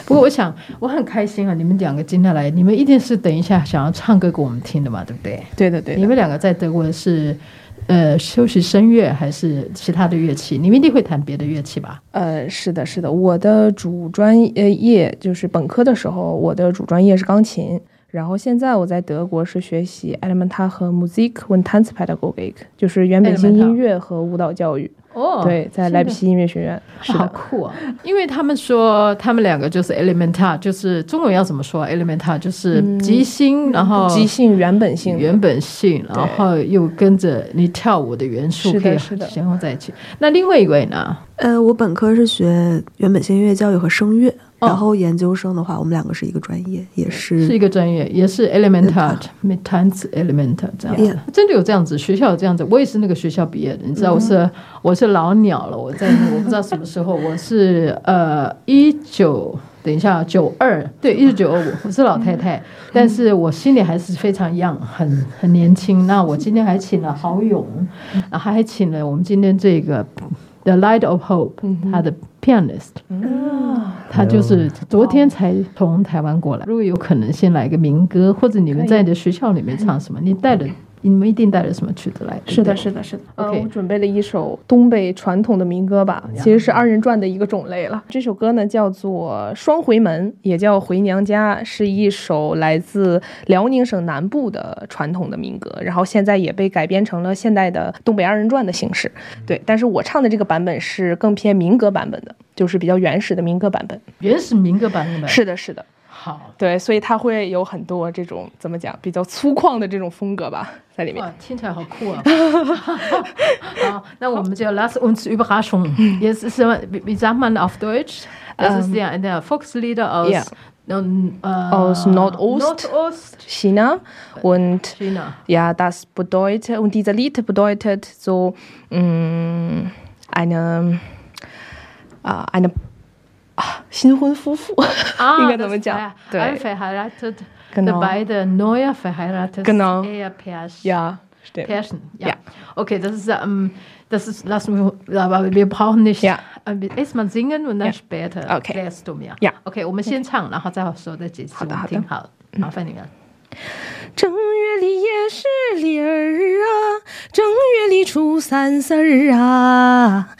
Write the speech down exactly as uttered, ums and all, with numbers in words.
不过我想我很开心啊，你们两个今天来，你们一定是等一下想要唱歌给我们听的嘛，对不对？ 对的对的。 你们两个在德国是呃修习声乐还是其他的乐器？你们一定会弹别的乐器吧？ 呃，是的，是的，我的主专业就是本科的时候，我的主专业是钢琴。然后现在我在德国是学习 Elementar 和 Musik und Tanzpädagogik， 就是原本性音乐和舞蹈教育。 哦， 对，在莱比锡音乐学院。是的， 好酷啊！因为他们说他们两个就是 Elementar， 就是中文要怎么说 ？Elementar 就是即兴，嗯、然后即兴原本性， 原本性，然后又跟着你跳舞的元素可以结合在一起。那另外一位呢？ 呃，我本科是学原本性音乐教育和声乐。然后研究生的话，我们两个是一个专业，也是是一个专业，也是 Elementar mit Tanz Elementar 这样子。Yeah. 真的有这样子，学校有这样子。我也是那个学校毕业的，你知道，我是、嗯、我是老鸟了。我在我不知道什么时候，我是呃一九等一下九二对一九九二五，我是老太太，但是我心里还是非常 young， 很很年轻。那我今天还请了郝勇，然后还请了我们今天这个 The Light of Hope，、嗯、他的 pianist。嗯，他就是昨天才从台湾过来。如果有可能，先来个民歌，或者你们在你的学校里面唱什么？你带的，你们一定带了什么曲子来？ 是的，是的，是的。呃，我准备了一首东北传统的民歌吧，其实是二人转的一个种类了。这首歌呢叫做《双回门》，也叫《回娘家》，是一首来自辽宁省南部的传统的民歌，然后现在也被改编成了现代的东北二人转的形式。对，但是我唱的这个版本是更偏民歌版本的。就是比较原始的民歌版本， 原始民歌版本。 是的，是的。 好， 对，所以它会有很多这种怎么讲，比较粗犷的这种风格吧，在里面。 哇，听起来好酷啊！好，那我们就 lass uns Überraschung. Jetzt ist wie sagt man auf Deutsch? Das ist ja eine Volkslieder aus yeah. äh, aus Nordost, Nordost China und China. Ja, das bedeutet und dieser Lied bedeutet so mh, eine啊 eine 啊新婚夫妇应该怎么讲？对 ，unverheiratet beide neu verheiratet Ehepärchen. Ja, stimmt. Pärchen, ja. Okay, das ist ähm, das ist lassen wir, aber wir brauchen nicht erstmal singen und dann später erklärst du mir. Ja. Okay, 我们先唱，然后再说这几句，我们听好，麻烦你们。 正月里也是里儿啊，正月里初三四儿啊。